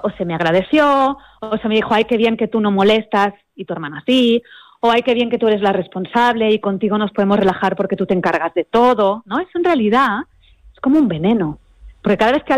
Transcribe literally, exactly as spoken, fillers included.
o se me agradeció, o se me dijo, ay, qué bien que tú no molestas y tu hermana sí, o ay, qué bien que tú eres la responsable y contigo nos podemos relajar porque tú te encargas de todo, ¿no? Eso en realidad es como un veneno, porque cada vez que